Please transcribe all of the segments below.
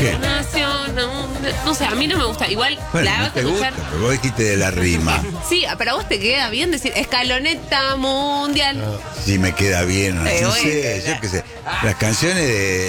¿Qué? No sé, a mí no me gusta. Igual Bueno, la no vas a te escuchar. gusta, pero vos dijiste de la rima. Sí, pero a vos te queda bien decir escaloneta mundial. Si me queda bien o no. No sé, bueno. yo qué sé. Las canciones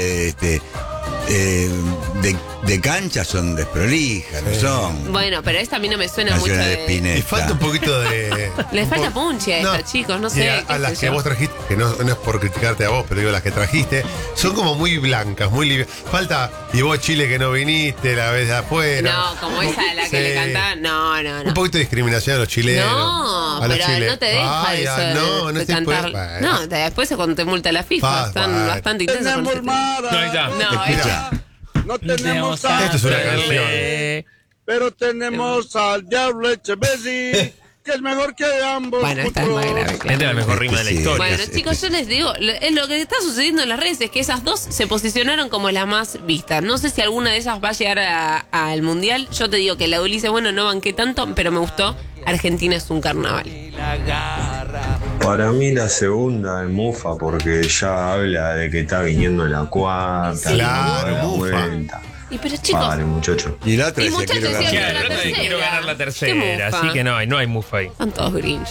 de cancha son desprolijas, no son Bueno, pero esta a mí no me suena mucho canciones de de... Spinetta. Y falta un poquito de. Les falta punch a estos chicos, no y sé. a qué las sé que yo. vos trajiste, que no es por criticarte a vos, pero digo, las que trajiste, son como muy blancas, muy livianas. Falta, y vos, Chile, que no viniste, la vez de afuera. No, como esa de la que le cantaba. No. Un poquito de discriminación a los chilenos. No, a los pero chilenos. no te deja Ay, eso no de se cantar. puede. No, después es cuando te multa la FIFA. Están bastante intensos con ese tema. No, ahí está. No, Escucha, No tenemos sal, Esto es una canción. pero tenemos al Diablo Echevesi, que es mejor que ambos. Bueno, esta es más grave, claro. Esta es la mejor rima de la Sí. historia. Bueno, Es- chicos, yo les digo, lo que está sucediendo en las redes es que esas dos se posicionaron como las más vistas. No sé si alguna de ellas va a llegar al Mundial. Yo te digo que la de Ulises, bueno, no banqué tanto, pero me gustó. Argentina es un carnaval. Para mí la segunda es Mufa porque ya habla de que está viniendo la cuarta, Claro, la Mufa. vuelta. Y pero chicos, Vale, muchachos. y la otra Y dice muchachos quiero decían ganar. que Claro, la el otro dice, tercera. quiero ganar la Qué tercera, mufa. así que no hay mufa ahí. están todos grinch.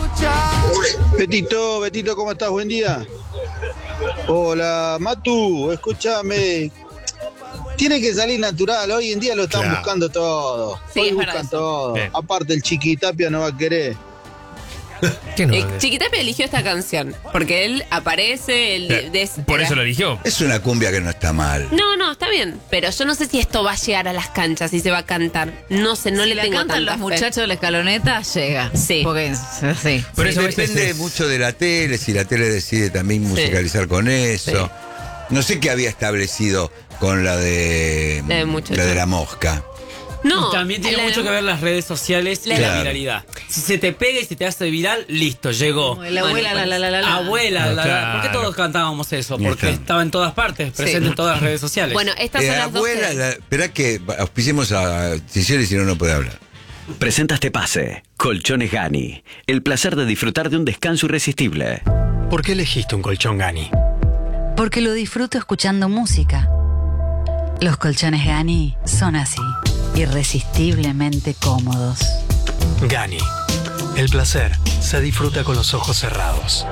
Betito, ¿cómo estás? Buen día. Hola, Matu, escúchame. Tiene que salir natural, hoy en día lo están Claro. buscando todo. Sí, hoy es verdad buscan eso. todo. Bien. Aparte el Chiquitapia no va a querer. ¿Qué no? Chiquitapia eligió esta canción porque él aparece. Por eso lo eligió. Es una cumbia que no está mal. No, está bien. Pero yo no sé si esto va a llegar a las canchas, si se va a cantar. No sé, no Si le la tengo cantan tanta los fe. muchachos de la escaloneta, llega. Sí. Porque, sí. Por eso a veces Depende es- mucho de la tele, si la tele decide también musicalizar con eso. No sé qué había establecido con la de La de muchacho. la de la mosca. No. Y también tiene la- mucho que ver las redes sociales y Claro. la viralidad. Si se te pega y se te hace viral, listo, llegó. Como la abuela, la. Abuela, No, ¿por qué claro. todos cantábamos eso? Ya Porque está. estaba en todas partes, presente en todas las redes sociales. Bueno, estas son las dos. Abuela, que- espera que auspiciemos a Cicioli, si no, no puede hablar. Presenta este pase. Colchones Gani. El placer de disfrutar de un descanso irresistible. ¿Por qué elegiste un colchón Gani? Porque lo disfruto escuchando música. Los colchones Gani son así, irresistiblemente cómodos. Gani. El placer se disfruta con los ojos cerrados.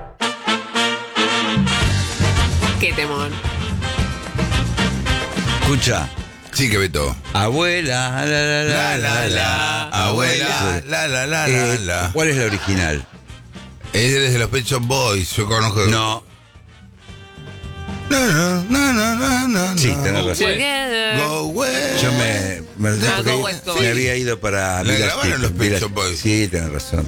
Qué temón. Escucha. Sí, que Beto. Abuela, Abuela, la. ¿Cuál es la original? Es desde los Pet Shop Boys, yo conozco. No. No. Sí, tenés razón. Together. Go away. Yo me Go West Coast. me había ido para La Village grabaron los People, Pet Shop Boys. Sí, tenés razón.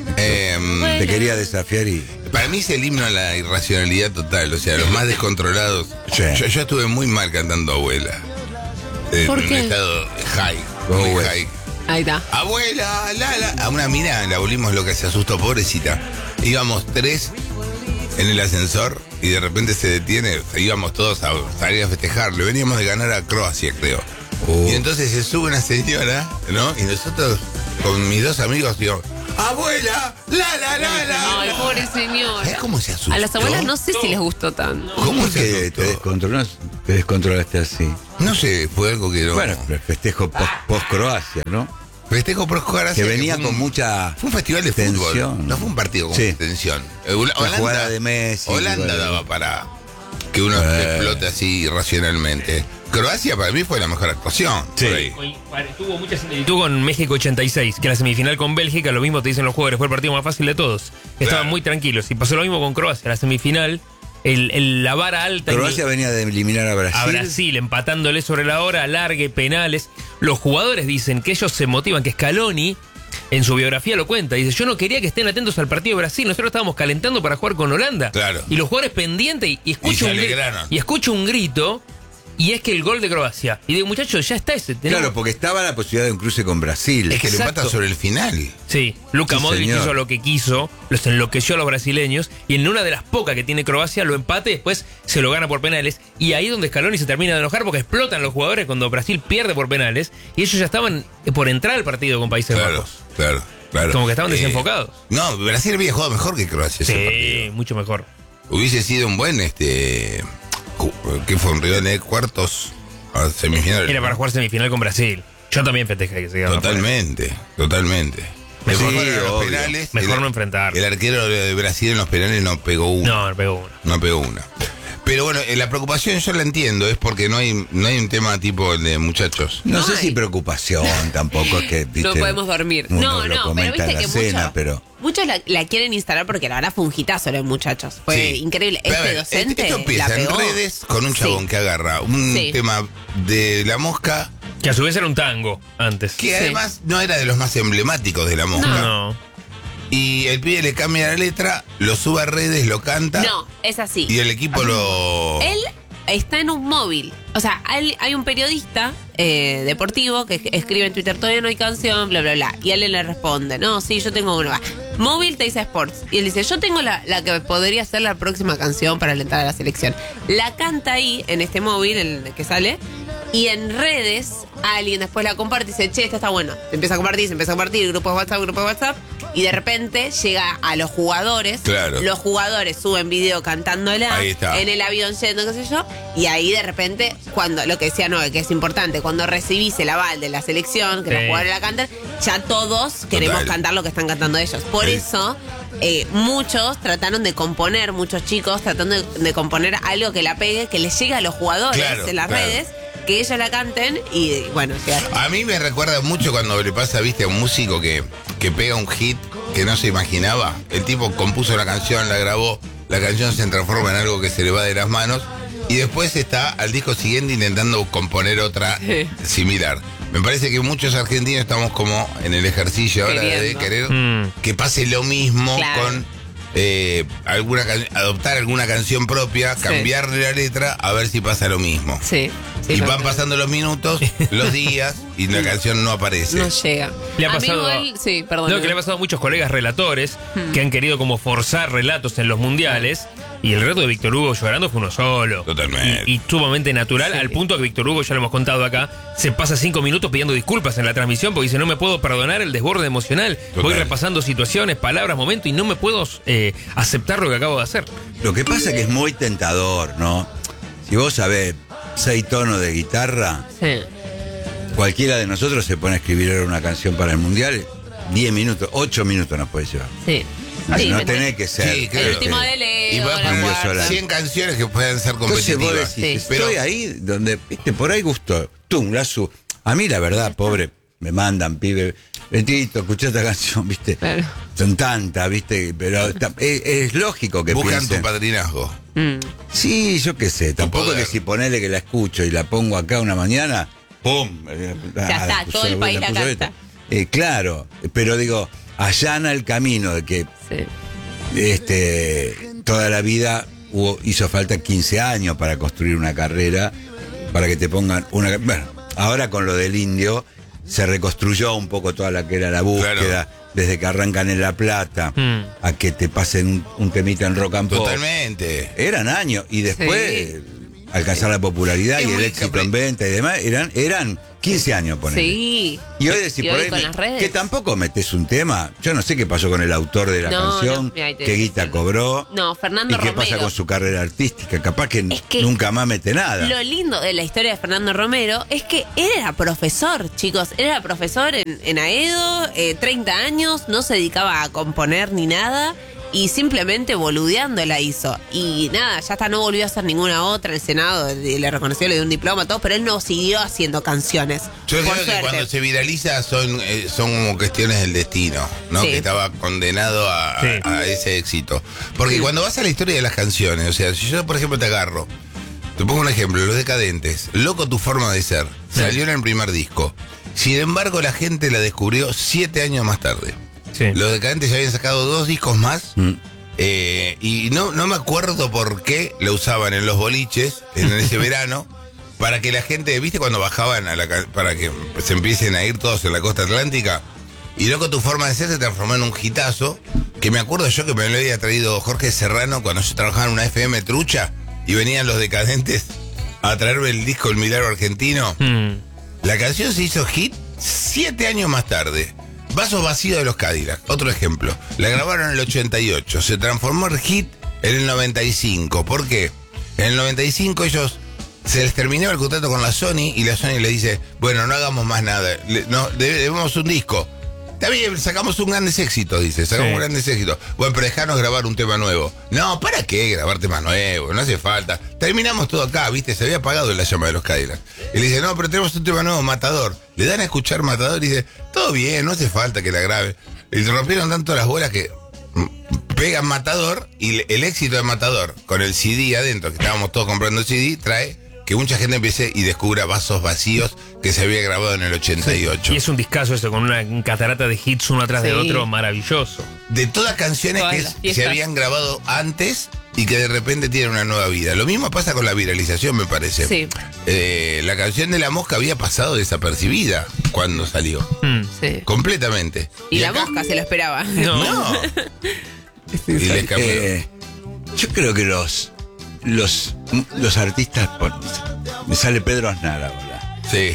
Te quería desafiar y Para mí es el himno a la irracionalidad total, o sea, los más descontrolados. Sí. Yo estuve muy mal cantando Abuela. ¿Por En qué? un estado high, Go muy West. high. Ahí está. Abuela, a una mina la volvimos loca, se asustó, pobrecita. Íbamos 3 en el ascensor y de repente se detiene, íbamos todos a salir a festejarlo. Veníamos de ganar a Croacia, creo. Y entonces se sube una señora, ¿no? Y nosotros, con mis 2 amigos, digo, ¡abuela! Ay, pobre señor. ¿Sabes cómo se asustó? A las abuelas no sé si les gustó tanto. ¿Cómo ¿Cómo se que asustó? te descontrolaste así? No sé, fue algo que no. Bueno, el festejo post-Croacia, ¿no? Festejo por Croacia. Que venía fue con mucha Fue un festival de fútbol. tensión. No fue un partido con Sí. mucha tensión. La jugada de Messi. Holanda bueno. daba para que uno explote así irracionalmente. Croacia para mí fue la mejor actuación. Sí. Por ahí. Tuvo mucha similitud con México 86, que la semifinal con Bélgica, lo mismo te dicen los jugadores, fue el partido más fácil de todos. Estaban muy tranquilos. Y pasó lo mismo con Croacia, la semifinal, la vara alta. Croacia venía de eliminar a Brasil. A Brasil, empatándole sobre la hora, alargue, penales. Los jugadores dicen que ellos se motivan, que Scaloni en su biografía lo cuenta. Dice, yo no quería que estén atentos al partido de Brasil, nosotros estábamos calentando para jugar con Holanda. Claro. Y los jugadores pendientes y escucho, se alegraron. y escucho un grito, y es que el gol de Croacia. Y digo, muchachos, ya está ese. tenemos- Claro, porque estaba la posibilidad de un cruce con Brasil. Es que lo Exacto. empata sobre el final. Sí, Luka Sí, Modric señor. hizo lo que quiso, los enloqueció a los brasileños, y en una de las pocas que tiene Croacia lo empate y después se lo gana por penales. Y ahí es donde Scaloni se termina de enojar porque explotan los jugadores cuando Brasil pierde por penales, y ellos ya estaban por entrar al partido con Países Claro, Bajos. claro. Como que estaban desenfocados. No, Brasil había jugado mejor que Croacia ese partido. Sí, mucho mejor. Hubiese sido un buen, que fue un rival de cuartos. a semifinales. Era para jugar semifinal con Brasil. Yo también festejé que se quedaba Totalmente. Mejor los penales. Mejor no enfrentar. El arquero de Brasil en los penales no pegó una. No pegó una. Pero bueno, la preocupación yo la entiendo, es porque no hay un tema tipo el de muchachos. No sé si preocupación tampoco, es que viste, no podemos dormir. uno No, lo pero comenta viste en la que cena, pero muchos la quieren instalar porque la verdad fue un hitazo los muchachos. Fue Sí. increíble. Pero a Este ver, docente esto empieza la en pegó. redes con un chabón que agarra un Sí. tema de la mosca. Que a su vez era un tango antes. Que además no era de los más emblemáticos de la mosca. No. Y el pibe le cambia la letra, lo sube a redes, lo canta. No, es así. Y el equipo lo... Él está en un móvil. O sea, hay un periodista deportivo que escribe en Twitter, todavía no hay canción, bla, bla, bla. Y él le responde, no, sí, yo tengo una. Móvil te dice Sports. Y él dice, yo tengo la que podría ser la próxima canción para alentar a la selección. La canta ahí, en este móvil, el que sale. Y en redes, alguien después la comparte y dice, che, esta está bueno. Se empieza a compartir, grupo de WhatsApp. Y de repente llega a los jugadores. Claro. Los jugadores suben video cantándola. Ahí está. En el avión yendo, qué sé yo. Y ahí de repente, cuando lo que decía Noé, que es importante, cuando recibís el aval de la selección, que los jugadores la cantan, ya todos queremos cantar lo que están cantando ellos. Por eso, muchos trataron de componer, muchos chicos tratando de componer algo que la pegue, que les llegue a los jugadores en las redes, que ellos la canten y bueno, A mí me recuerda mucho cuando le pasa, viste, a un músico que pega un hit que no se imaginaba. El tipo compuso la canción, la grabó, la canción se transforma en algo que se le va de las manos y después está al disco siguiente intentando componer otra similar. Me parece que muchos argentinos estamos como en el ejercicio ahora de querer que pase lo mismo con adoptar alguna canción propia, cambiarle la letra, a ver si pasa lo mismo. Y van pasando los minutos, los días, y la canción no aparece. No llega. Le ha pasado, perdón. No, que le ha pasado a muchos colegas relatores que han querido como forzar relatos en los mundiales. Y el relato de Víctor Hugo llorando fue uno solo. Totalmente. Y sumamente natural, al punto que Víctor Hugo, ya lo hemos contado acá, se pasa 5 minutos pidiendo disculpas en la transmisión porque dice, no me puedo perdonar el desborde emocional. Voy repasando situaciones, palabras, momentos y no me puedo aceptar lo que acabo de hacer. Lo que pasa es que es muy tentador, ¿no? Si vos sabés 6 tonos de guitarra, cualquiera de nosotros se pone a escribir una canción para el Mundial, 10 minutos, 8 minutos nos puede llevar. No tenés que ser. El último de Leo, y vas a poner 100 canciones que pueden ser competitivas. Entonces vos decís, estoy ahí donde, viste, por ahí gustó. A mí la verdad, pobre, me mandan, pibe, Betito, escuchá esta canción, viste. Son tantas, viste, pero es lógico que buscan piensen. tu padrinazgo. Sí, yo qué sé, tampoco que si ponele que la escucho y la pongo acá una mañana, ¡pum! Ya está, todo el país la canta. Claro, pero digo, allana el camino de que toda la vida hizo falta 15 años para construir una carrera, para que te pongan una... Bueno, ahora con lo del Indio se reconstruyó un poco toda la que era la búsqueda, desde que arrancan en La Plata a que te pasen un temita en rock and pop. Totalmente. Eran años, y después alcanzar la popularidad y el éxito en venta y demás, eran 15 años, ponele. Sí. Y hoy decís, por ahí, con las redes. que tampoco metes un tema. Yo no sé qué pasó con el autor de la canción, qué guita cobró. No, Fernando y qué Romero. pasa con su carrera artística. Capaz que nunca más mete nada. Lo lindo de la historia de Fernando Romero es que él era profesor, chicos. Él era profesor en Aedo, 30 años, no se dedicaba a componer ni nada. Y simplemente boludeando la hizo. Y nada, ya está, no volvió a hacer ninguna otra. El Senado le reconoció, le dio un diploma, todo, pero él no siguió haciendo canciones. Yo creo que cuando se viraliza son como cuestiones del destino, ¿no? Que estaba condenado a ese éxito. Porque cuando vas a la historia de las canciones, o sea, si yo por ejemplo te agarro, te pongo un ejemplo, Los Decadentes, Loco tu forma de ser, salió en el primer disco. Sin embargo, la gente la descubrió 7 años más tarde. Los Decadentes ya habían sacado 2 discos más y no me acuerdo por qué lo usaban en los boliches en ese verano para que la gente, ¿viste cuando bajaban para que se empiecen a ir todos en la costa atlántica? Y Loco tu forma de ser se transformó en un hitazo que me acuerdo yo que me lo había traído Jorge Serrano cuando yo trabajaba en una FM trucha y venían Los Decadentes a traerme el disco El Milagro Argentino. La canción se hizo hit 7 años más tarde. Vasos vacíos de los Cadillacs, otro ejemplo. La grabaron en el 88, se transformó en hit en el 95. ¿Por qué? En el 95 ellos se les terminaba el contrato con la Sony y la Sony le dice, bueno, no hagamos más nada, debemos un disco. Está bien, sacamos un grandes éxitos, dice, sacamos un grandes éxitos. Bueno, pero dejanos grabar un tema nuevo. No, ¿para qué grabar temas nuevos? No hace falta. Terminamos todo acá, ¿viste? Se había apagado La Llama de los Cadillacs. Y le dice, no, pero tenemos un tema nuevo, Matador. Le dan a escuchar Matador y dice, todo bien, no hace falta que la grabe. Y rompieron tanto las bolas que pegan Matador y el éxito de Matador, con el CD adentro, que estábamos todos comprando el CD, trae que mucha gente empiece y descubra Vasos Vacíos, que se había grabado en el 88. Sí. Y es un discazo eso, con una catarata de hits uno atrás de otro, maravilloso. De todas canciones que se habían grabado antes y que de repente tienen una nueva vida. Lo mismo pasa con la viralización, me parece. Sí. La canción de La Mosca había pasado desapercibida cuando salió. Sí. Completamente. Y La Mosca se lo esperaba. No. Y les cambió. Yo creo que los artistas, me sale Pedro Aznar ahora. Sí.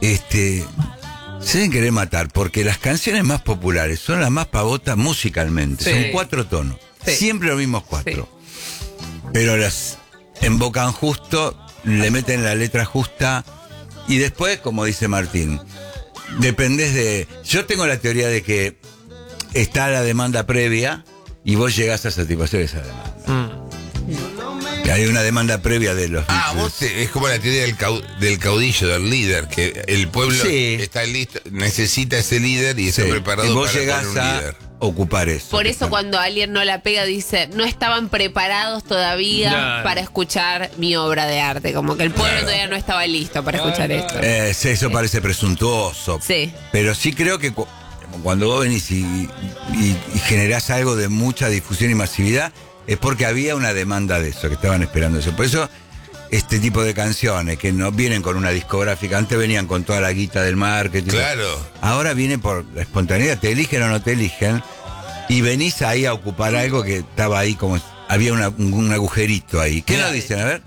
Se deben querer matar, porque las canciones más populares son las más pavotas musicalmente. Sí. Son 4 tonos. Sí. Siempre los mismos 4. Sí. Pero las embocan justo, le meten la letra justa, y después, como dice Martín, dependés de... Yo tengo la teoría de que está la demanda previa y vos llegás a satisfacer esa demanda. Hay una demanda previa de los... es como la teoría del caudillo, del líder, que el pueblo está listo, necesita ese líder y está preparado y vos para llegás poner un líder. Ocupar eso. Por eso cuando alguien no la pega dice, no estaban preparados todavía para escuchar mi obra de arte, como que el pueblo todavía no estaba listo para escuchar esto. Eso parece presuntuoso. Sí. Pero sí creo que cuando vos venís y generás algo de mucha difusión y masividad, es porque había una demanda de eso, que estaban esperando eso. Por eso, este tipo de canciones que no vienen con una discográfica, antes venían con toda la guita del marketing. Claro. Ahora viene por la espontaneidad, te eligen o no te eligen, y venís ahí a ocupar algo que estaba ahí como... Había un agujerito ahí. ¿Qué nos dicen? A ver.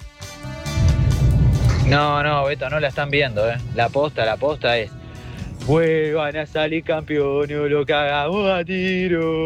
No, Beto, no la están viendo, La posta es... Vuelvan a salir campeones o lo cagamos a tiro.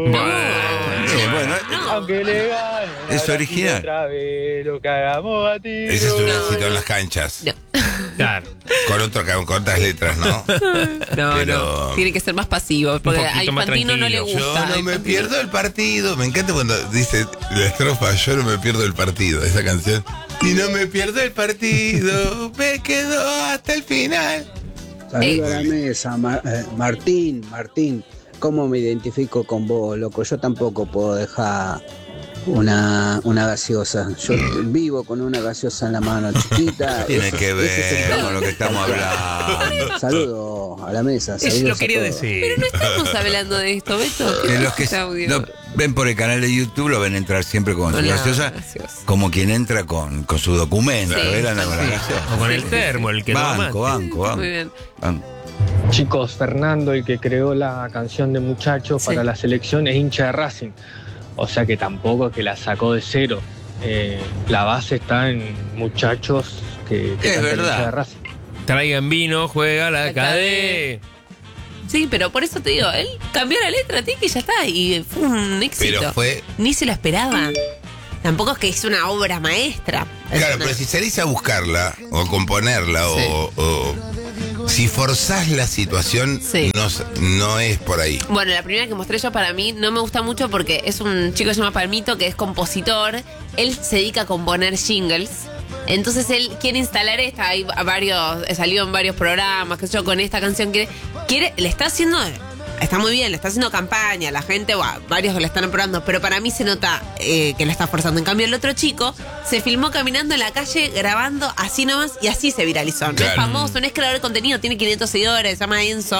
Aunque le ganen. Es original. Otra vez lo cagamos a tiro. Ese es un éxito en las canchas. Claro. Con otras letras, ¿no? No. Tiene que ser más pasivo, porque a Infantino no le gusta. Yo no me pierdo el partido. Me encanta cuando dice la estrofa, yo no me pierdo el partido, esa canción. Y no me pierdo el partido, me quedo hasta el final. Saludos a la mesa, Martín, ¿cómo me identifico con vos, loco? Yo tampoco puedo dejar una gaseosa. Yo vivo con una gaseosa en la mano chiquita. Tiene que ver con lo que estamos hablando. Saludos a la mesa. Eso lo quería decir. Pero no estamos hablando de esto, Beto. Que los que lo ven por el canal de YouTube lo ven entrar siempre con su gaseosa, como quien entra con su documento. O con el termo, el que banco. Muy bien. Chicos, Fernando, el que creó la canción de Muchachos para la selección, es hincha de Racing. O sea que tampoco es que la sacó de cero. La base está en Muchachos que es verdad. De Racing. Traigan vino, juega la KD. Sí, pero por eso te digo, él cambió la letra, tío, que ya está. Y fue un éxito. Pero ni se lo esperaba. Tampoco es que es una obra maestra. Claro, pero si salís a buscarla o componerla o si forzás la situación, no es por ahí. Bueno, la primera que mostré yo para mí no me gusta mucho porque es un chico que se llama Palmito, que es compositor. Él se dedica a componer jingles. Entonces él quiere instalar esta, hay salió en varios programas, que yo con esta canción le está haciendo, está muy bien, le está haciendo campaña, la gente, varios que le están probando, pero para mí se nota que lo está forzando. En cambio el otro chico se filmó caminando en la calle, grabando así nomás, y así se viralizó. No es famoso, no es creador de contenido, tiene 500 seguidores, se llama Enzo.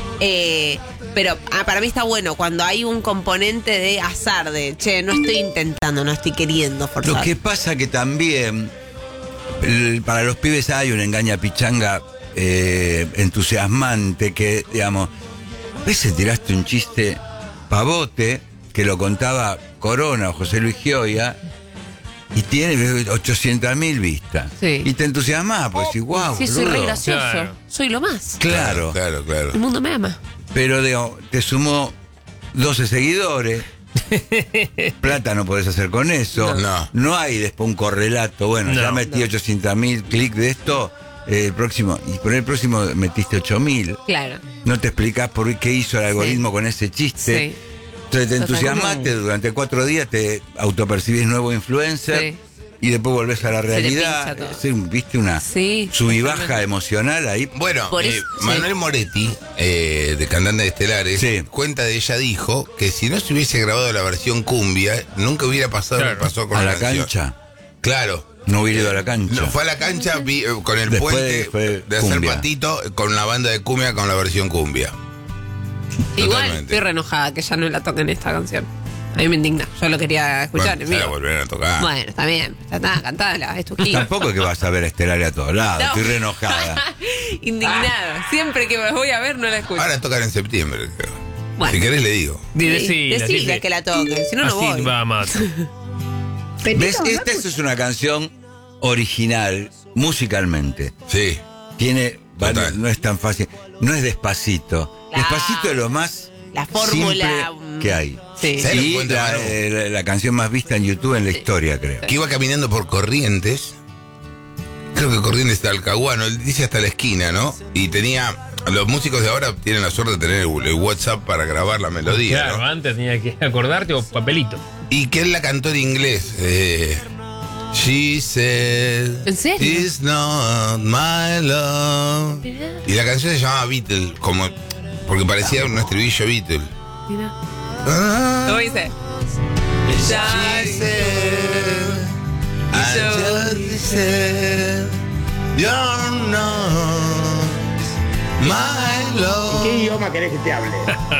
Pero para mí está bueno cuando hay un componente de azar, de no estoy intentando, no estoy queriendo forzar. Lo que pasa que también para los pibes hay una engaña pichanga entusiasmante que, digamos, a veces tiraste un chiste pavote que lo contaba Corona o José Luis Gioia y tiene 800.000 vistas. Sí. Y te entusiasmás, pues igual. Sí, soy re gracioso. Claro. Soy lo más. Claro. El mundo me ama. Pero te sumó 12 seguidores Plata no podés hacer con eso. No hay después un correlato. Bueno, ya metí 800.000 clics de esto. El próximo, y por el próximo metiste 8.000. Claro. No te explicás por qué hizo el algoritmo con ese chiste. Sí. Entonces te entusiasmaste, durante 4 días te autopercibís nuevo influencer. Y después volvés a la realidad. Viste una sub y baja emocional ahí. Bueno, Manuel Moretti, de Cantante de Estelares, cuenta de ella dijo que si no se hubiese grabado la versión cumbia, nunca hubiera pasado lo que pasó con la canción. Cancha. Claro. No hubiera ido a la cancha. No, fue a la cancha con el Después puente de hacer cumbia. patito con la banda de cumbia con la versión cumbia. Igual estoy re enojada que ya no la toquen esta canción. A mí me indigna. Yo lo quería escuchar. Bueno, ya la volverán a tocar. Bueno, está bien. Ya está, cantala. Es tu hit. Tampoco es que vas a ver a Estelaria a todos lados. No. Estoy re enojada. Indignada. Siempre que voy a ver no la escucho. Ahora tocan en septiembre, creo. Bueno. Si querés le digo. Decile que la toquen. Si no, no voy. Va, Mato. ¿Ves? Esta es una canción original, musicalmente. Sí. Tiene. No es tan fácil. No es Despacito. Despacito es lo más. La fórmula simple que hay. Sí. Y la canción más vista en YouTube en la historia, creo. Que iba caminando por Corrientes. Creo que Corrientes está Alcahuano. Él dice hasta la esquina, ¿no? Y tenía. Los músicos de ahora tienen la suerte de tener el WhatsApp para grabar la melodía. Claro, ¿no? antes tenía que acordarte o papelito. Y que él la cantó en inglés. She said, ¿en serio? It's not my love. Y la canción se llamaba Beatle, como porque parecía un estribillo Beatle. Mira. ¿Cómo dice? She said, I just said, you're not my love. ¿Qué idioma querés que te hable?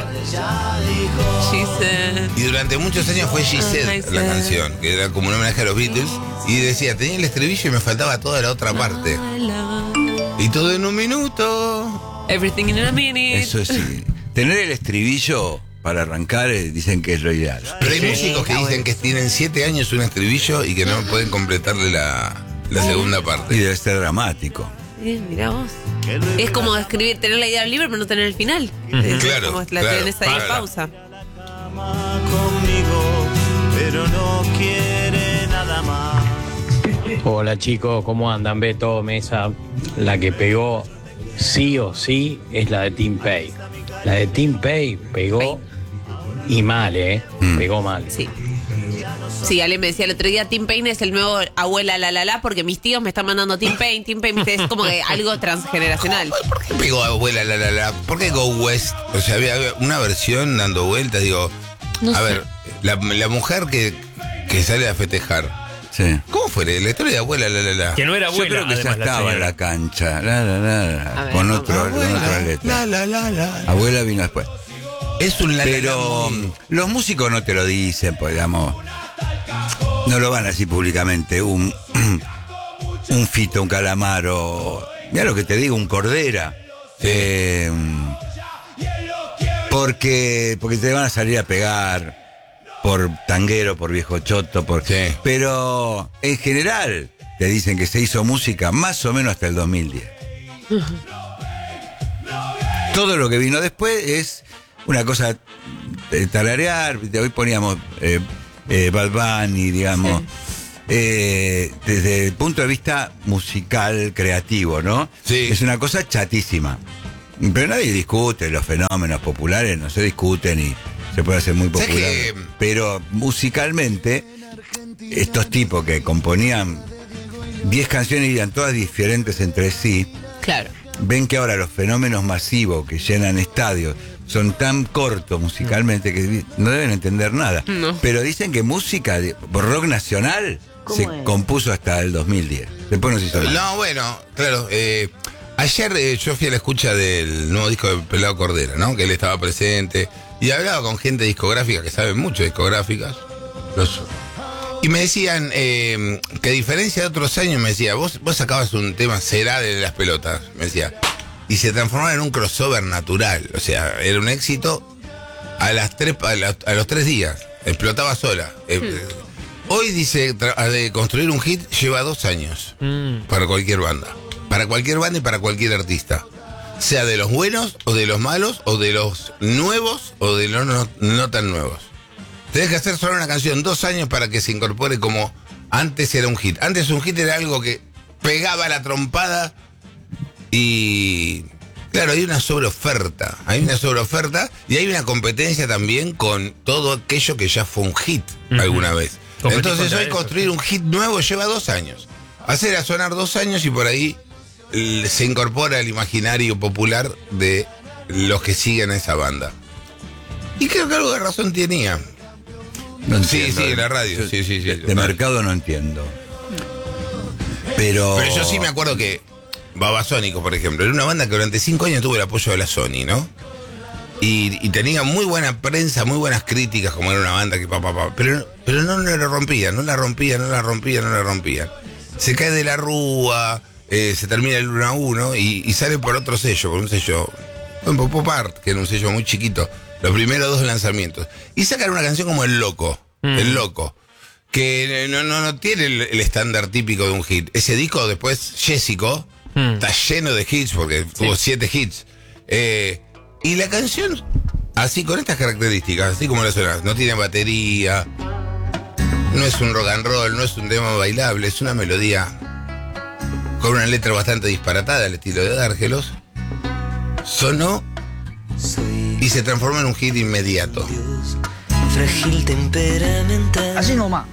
She said. Y durante muchos años fue She Said la canción, que era como un homenaje a los Beatles. Y decía, tenía el estribillo y me faltaba toda la otra parte. Y todo en un minuto. Everything in a minute. Eso sí. Tener el estribillo para arrancar dicen que es lo ideal. Pero hay músicos que dicen que tienen 7 años un estribillo y que no pueden completarle la segunda parte. Y debe ser dramático. Mirá vos. Es como escribir, tener la idea del libro, pero no tener el final. Claro. Como la tenés ahí en pausa. Conmigo, pero no quiere nada más. Hola chicos, ¿cómo andan? Beto, Mesa. La que pegó sí o sí es la de Tim Pay. La de Tim Pay pegó y mal, pegó mal. Sí. Sí, Ale me decía el otro día, Tim Payne es el nuevo abuela la porque mis tíos me están mandando Tim Payne, es como que algo transgeneracional. ¿Por qué pegó abuela la? ¿Por qué Go West? O sea, había una versión dando vueltas, digo, no sé. Ver, la mujer que sale a festejar. Sí. ¿Cómo fue la historia de abuela la? Que no era abuela. Yo creo que ya estaba en la cancha. Ver, con otra letra. Abuela vino después. Es un Pero los músicos no te lo dicen, pues digamos. No lo van a decir públicamente. Un Fito, un Calamaro. Mira lo que te digo, un Cordera. Porque te van a salir a pegar por tanguero, por viejo choto, pero en general te dicen que se hizo música más o menos hasta el 2010. Todo lo que vino después es una cosa de tararear. Hoy poníamos Bad Bunny, digamos, desde el punto de vista musical, creativo, ¿no? Sí. Es una cosa chatísima. Pero nadie discute, los fenómenos populares no se discuten y se puede hacer muy popular. Pero musicalmente, estos tipos que componían 10 canciones y eran todas diferentes entre sí, claro, ven que ahora los fenómenos masivos que llenan estadios son tan cortos musicalmente que no deben entender nada. No. Pero dicen que música por rock nacional se compuso hasta el 2010. Después no se hizo nada. No, bueno, claro. Ayer yo fui a la escucha del nuevo disco de Pelado Cordera, ¿no? Que él estaba presente. Y hablaba con gente discográfica que sabe mucho de discográficas. Y me decían que a diferencia de otros años, me decía, vos sacabas un tema Será de las pelotas, me decía, y se transformaba en un crossover natural. O sea, era un éxito a los 3 días. Explotaba sola. Hoy dice, de construir un hit lleva 2 años para cualquier banda. Para cualquier banda y para cualquier artista. Sea de los buenos o de los malos o de los nuevos o de los no tan nuevos. Tenés que hacer sonar una canción 2 años para que se incorpore como antes era un hit. Antes un hit era algo que pegaba la trompada y... Claro, hay una sobreoferta. Hay una sobreoferta y hay una competencia también con todo aquello que ya fue un hit alguna vez. Entonces hoy construir un hit nuevo lleva 2 años. Hacer a sonar 2 años y por ahí se incorpora el imaginario popular de los que siguen a esa banda. Y creo que algo de razón tenía. No entiendo. Sí, la radio. Sí. De mercado no entiendo. Pero yo sí me acuerdo que Babasónicos, por ejemplo, era una banda que durante 5 años tuvo el apoyo de la Sony, ¿no? Y tenía muy buena prensa, muy buenas críticas, como era una banda que pero no la rompían. Se cae de la rúa, se termina el 1 a 1 y sale por otro sello, por un sello, Pop Art, que era un sello muy chiquito, los primeros 2 lanzamientos. Y sacan una canción como El Loco, que no tiene el estándar típico de un hit. Ese disco después, Jessico, está lleno de hits, porque tuvo 7 hits. Y la canción, así con estas características, así como la suenas, no tiene batería, no es un rock and roll, no es un tema bailable, es una melodía con una letra bastante disparatada, al estilo de Dárgelos. Sonó y se transformó en un hit inmediato. Frágil temperamental. Así nomás.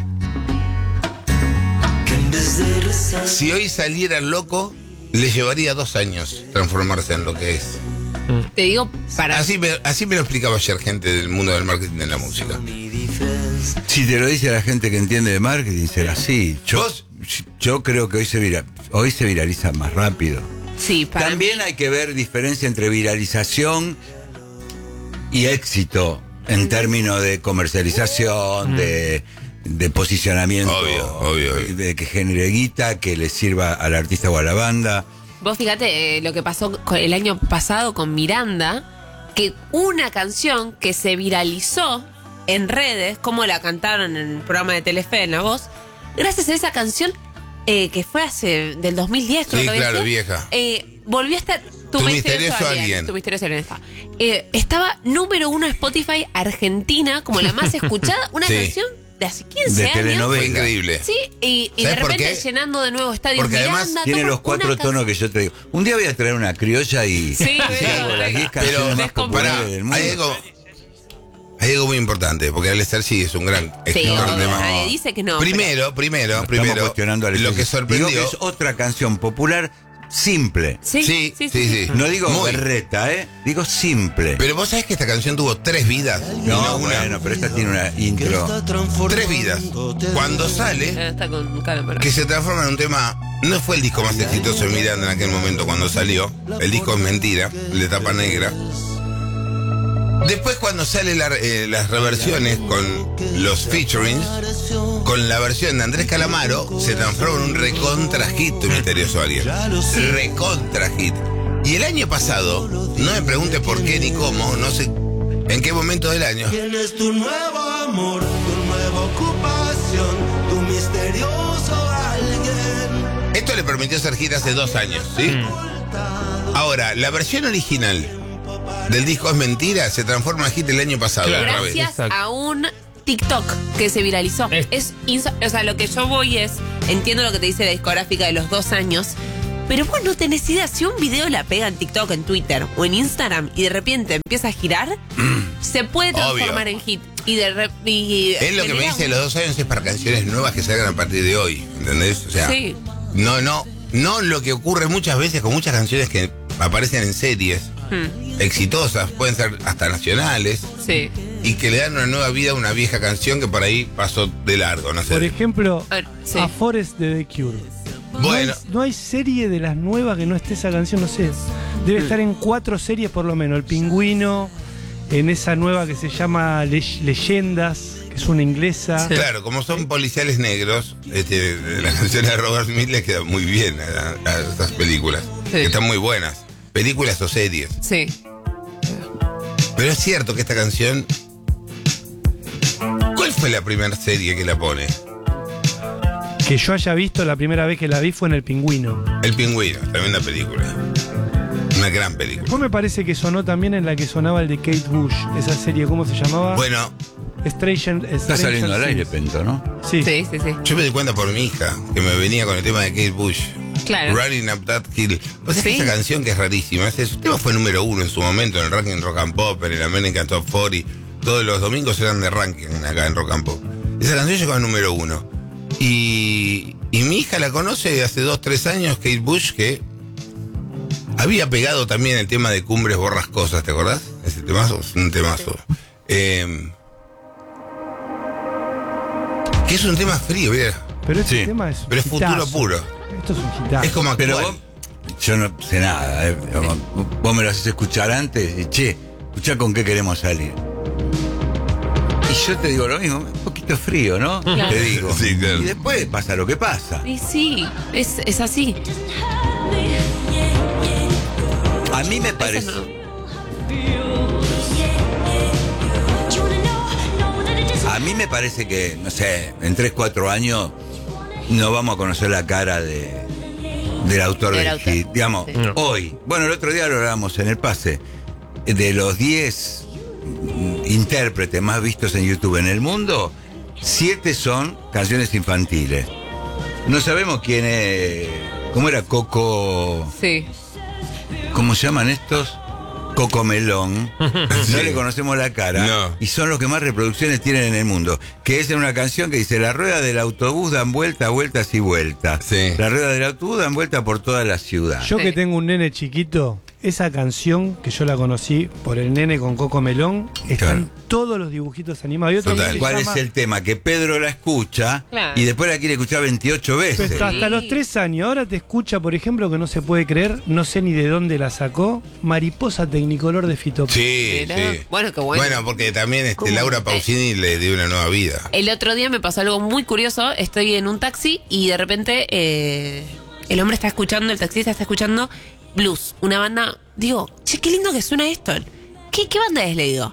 Si hoy saliera El Loco, le llevaría 2 años transformarse en lo que es. Te digo, para... Así me lo explicaba ayer gente del mundo del marketing de la música. Si te lo dice la gente que entiende de marketing, será así. Yo creo que hoy se viraliza más rápido. Sí, También hay que ver diferencia entre viralización y éxito en términos de comercialización, de posicionamiento, obvio. de que genere guita, que le sirva al artista o a la banda. Vos fíjate lo que pasó el año pasado con Miranda, que una canción que se viralizó en redes, como la cantaron en el programa de Telefe, en La Voz, gracias a esa canción que fue del 2010, creo que claro, vieja. Volvió a estar Tu misterioso alien. Tu misterioso alien está. Estaba número 1 en Spotify Argentina, como la más escuchada, una canción de hace 15 años. Telenovela. Fue increíble. Sí, y de repente llenando de nuevo estadios. Porque además tiene los 4 tonos que yo te digo. Un día voy a traer una criolla y hago las 10 canciones más populares del mundo. Hay algo muy importante, porque Alestar sí es un gran escritor de nadie dice que no. Primero, cuestionando a lo que sorprendió. Digo que es otra canción popular simple. Sí. No digo berreta, digo simple. Pero vos sabés que esta canción tuvo 3 vidas. No, bueno, pero esta tiene una intro. 3 vidas. Cuando sale, que se transforma en un tema. No fue el disco más exitoso de Miranda en aquel momento cuando salió. El disco es mentira, el de tapa negra. Después cuando salen las reversiones con los featurings, con la versión de Andrés Calamaro, se transforma en un recontra hit Tu misterioso alien. Recontra hit. Y el año pasado, no me pregunte por qué ni cómo, no sé en qué momento del año. Tienes tu nuevo amor, tu nueva ocupación, tu misterioso alguien. Esto le permitió ser hit hace 2 años, ¿sí? Ahora, la versión original del disco Es Mentira se transforma en hit el año pasado. Gracias a un TikTok que se viralizó. O sea, lo que yo voy es, entiendo lo que te dice la discográfica de los 2 años, pero vos no tenés idea, si un video la pega en TikTok, en Twitter o en Instagram y de repente empieza a girar, se puede transformar en hit. Es lo que me dice de los 2 años, es para canciones nuevas que salgan a partir de hoy, ¿entendés? O sea, no lo que ocurre muchas veces con muchas canciones que aparecen en series exitosas, pueden ser hasta nacionales, y que le dan una nueva vida a una vieja canción que por ahí pasó de largo, no sé. Por ejemplo, a Forest de The Cure. Bueno. No hay serie de las nuevas que no esté esa canción, no sé. Debe estar en 4 series por lo menos. El Pingüino, en esa nueva que se llama Leyendas, que es una inglesa. Claro, como son policiales negros, la canción de Robert Smith les queda muy bien a estas películas, que están muy buenas. Películas o series. Sí. Pero es cierto que esta canción... ¿Cuál fue la primera serie que la pone? Que yo haya visto, la primera vez que la vi fue en El Pingüino. El Pingüino, tremenda película. Una gran película. Después me parece que sonó también en la que sonaba el de Kate Bush, esa serie, ¿cómo se llamaba? Bueno, Está saliendo al aire, Pento, ¿no? Sí. Sí. Yo me di cuenta por mi hija, que me venía con el tema de Kate Bush. Claro. Running Up That Hill. O sea, esa canción que es rarísima. Ese tema fue número 1 en su momento en el ranking Rock and Pop, en el American Top 40. Todos los domingos eran de ranking acá en Rock and Pop. Esa canción llegó al número 1. Y mi hija la conoce de hace 2-3 años, Kate Bush, que había pegado también el tema de Cumbres Borrascosas, ¿te acordás? Ese temazo, es un temazo. Que es un tema frío, ¿verdad? Pero este tema es un Pero es futuro hitazo. puro. Esto es un hitazo. Es como actual. Pero vos, yo no sé nada. Vos me lo haces escuchar antes y escuchá con qué queremos salir. Y yo te digo lo mismo, un poquito frío, ¿no? Claro. Te digo. Sí, claro. Y después pasa lo que pasa. Y sí, es así. A mí me parece. A mí me parece que, no sé, en 3-4 años no vamos a conocer la cara del autor del hit. Digamos, hoy. Bueno, el otro día lo hablábamos en el pase. De los 10 intérpretes más vistos en YouTube en el mundo, 7 son canciones infantiles. No sabemos quién es. ¿Cómo era Coco? Sí. ¿Cómo se llaman estos? Coco Melón. Sí. No le conocemos la cara. No. Y son los que más reproducciones tienen en el mundo. Que es en una canción que dice: la rueda del autobús dan vueltas, vueltas y vueltas. Sí. La rueda del autobús dan vueltas por toda la ciudad. Yo que tengo un nene chiquito, esa canción que yo la conocí por el nene con Coco Melón, están todos los dibujitos animados. Y otro que se ¿Cuál llama- es el tema? Que Pedro la escucha y después la quiere escuchar 28 veces. Pero hasta los 3 años. Ahora te escucha, por ejemplo, que no se puede creer, no sé ni de dónde la sacó, Mariposa Tecnicolor de Fito Páez. Sí, Mira. sí. Bueno, qué bueno. Bueno, porque también Laura Pausini le dio una nueva vida. El otro día me pasó algo muy curioso. Estoy en un taxi y de repente el hombre está escuchando, el taxista está escuchando blues, una banda. Digo, che, qué lindo que suena esto. ¿Qué banda es? Le digo.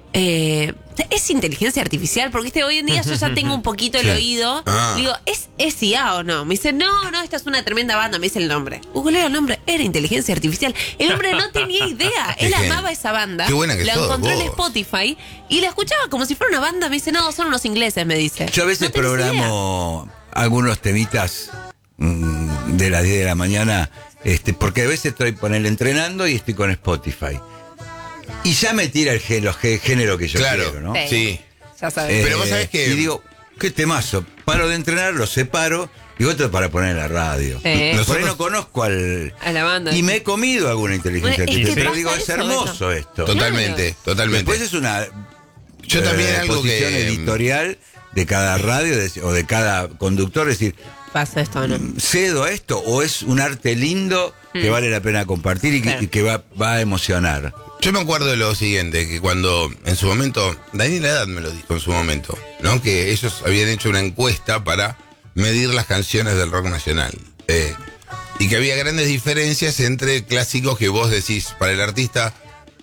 ¿Es inteligencia artificial? Porque hoy en día yo ya tengo un poquito el oído. Ah. Digo, ¿es IA o no? Me dice, no, esta es una tremenda banda. Me dice el nombre. Googleo el nombre, era inteligencia artificial. El hombre no tenía idea. Él amaba esa banda. Qué buena que la sos, encontró en vos. Spotify y la escuchaba como si fuera una banda. Me dice, no, son unos ingleses, me dice. Yo a veces ¿No tenés programo algunos temitas de las 10 de la mañana, porque a veces estoy entrenando y estoy con Spotify. Y ya me tira el género que yo quiero, ¿no? Sí. Ya sabes. Pero vos sabés que- Y digo, qué temazo. Paro de entrenar, lo separo y otro para poner en la radio. Por ahí Nosotros- no conozco A la banda. Y me he comido alguna inteligencia Bueno, es artificial. que Pero pasa digo, es eso, hermoso esto. Totalmente, totalmente. Después es una Yo también algo posición que- editorial de cada radio o de cada conductor, es decir, Pasa esto, ¿no? cedo a esto o es un arte lindo que vale la pena compartir y que va a emocionar. Yo me acuerdo de lo siguiente, que cuando en su momento, Daniel Haddad me lo dijo en su momento, ¿no? Que ellos habían hecho una encuesta para medir las canciones del rock nacional. Y que había grandes diferencias entre clásicos que vos decís para el artista,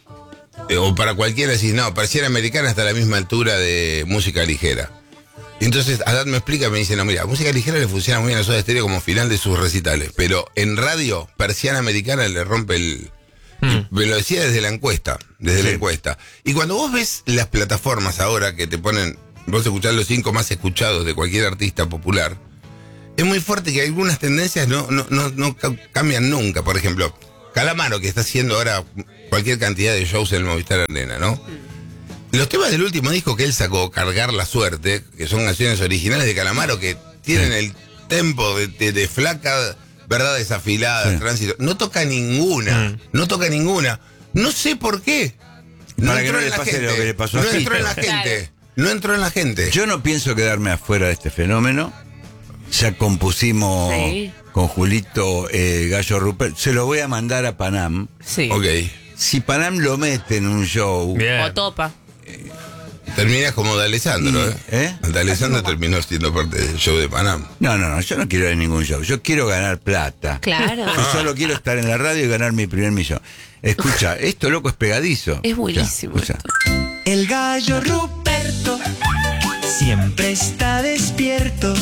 o para cualquiera decís, no, Persiana Americana está a la misma altura de música ligera. Y entonces Haddad me explica, me dice, no, mira, música ligera le funciona muy bien a Soda Stereo como final de sus recitales, pero en radio, Persiana Americana le rompe el... Me lo decía desde la encuesta, la encuesta. Y cuando vos ves las plataformas ahora que te ponen, vos escuchás los 5 más escuchados de cualquier artista popular, es muy fuerte que algunas tendencias no cambian nunca. Por ejemplo, Calamaro, que está haciendo ahora cualquier cantidad de shows en el Movistar Arena, ¿no? Los temas del último disco que él sacó, Cargar la Suerte, que son canciones originales de Calamaro que tienen el tempo de flaca... verdad desafilada, tránsito. No toca ninguna. No toca ninguna. No sé por qué. Para que no le pase lo que le pasó a No entró Fito. en la gente. No entró en la gente. Yo no pienso quedarme afuera de este fenómeno. Ya compusimos con Julito Gallo Rupert. Se lo voy a mandar a Panam. Sí. Ok. Si Panam lo mete en un show. O topa. Terminas como de Alessandro, De Alessandro terminó siendo parte del show de Panam. No, yo no quiero ir a ningún show. Yo quiero ganar plata. Claro. Yo solo quiero estar en la radio y ganar mi primer millón. Escucha, esto loco es pegadizo. Es buenísimo. Escucha. El gallo Ruperto siempre está despierto.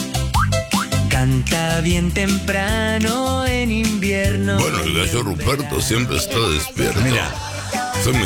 Canta bien temprano en invierno. Bueno, el gallo Ruperto siempre está despierto. Mira.